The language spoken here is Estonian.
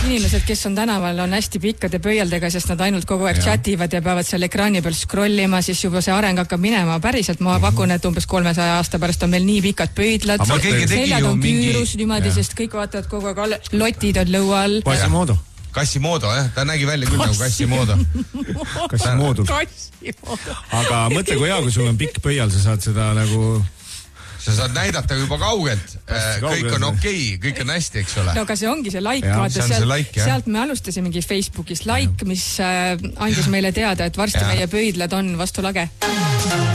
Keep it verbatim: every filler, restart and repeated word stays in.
inimesed, kes on tänaval, on hästi pikkade pöialdega, sest nad ainult kogu aeg chativad ja peavad seal ekraani peal scrollima, siis juba see areng hakkab minema päriselt. Ma pakun, et umbes kolmesaja aasta pärast on meil nii pikad pöidlad, seljad on küürus niimoodi, sest kõik vaatavad kogu aeg, lotid on lõua all. Quasimodo. Quasimodo, jah, ta nägi välja küll nagu Quasimodo. Quasimodo. Aga mõtle, kui hea, kui sul on pikk pöial, sa saad seda nagu... Sa saad näidata juba kaugelt, kõik on okei, kõik on hästi, eks ole. No aga see ongi see like, ja, vaata, sealt, like, sealt me alustasimegi Facebookis like, mis andis meile teada, et varsti ja. meie pöidlad on vastu lage.